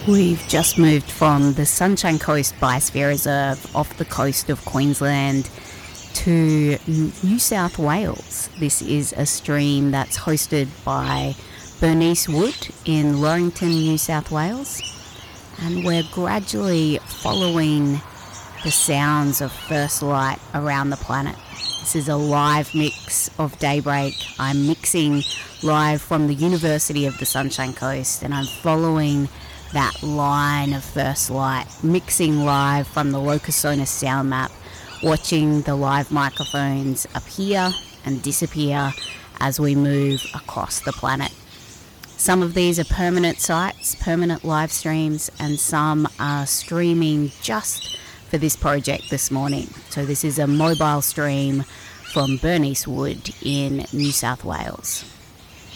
We've just moved from the Sunshine Coast Biosphere Reserve off the coast of Queensland to New South Wales. This is a stream that's hosted by Bernice Wood in Laurington, New South Wales. And we're gradually following the sounds of first light around the planet. This is a live mix of Daybreak. I'm mixing live from the University of the Sunshine Coast, and I'm following that line of first light, mixing live from the Locusonus sound map, watching the live microphones appear and disappear as we move across the planet. Some of these are permanent sites, permanent live streams, and some are streaming just for this project this morning. So this is a mobile stream from Bernice Wood in New South Wales.